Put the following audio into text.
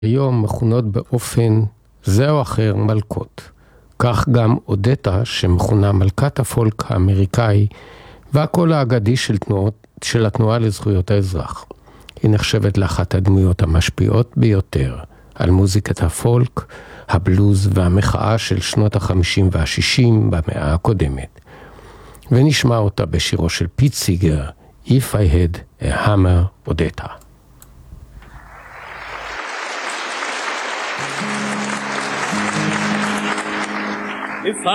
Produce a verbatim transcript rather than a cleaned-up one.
היום מכונות באופן זה או אחר מלכות. כך גם אודטה שמכונה מלכת הפולק האמריקאי והקול האגדי של, תנועות, של התנועה לזכויות האזרח. היא נחשבת לאחת הדמויות המשפיעות ביותר על מוזיקת הפולק, הבלוז והמחאה של שנות החמישים והשישים במאה הקודמת. ונשמע אותה בשירו של פיט סיגר, If I Had a Hammer, אודטה. If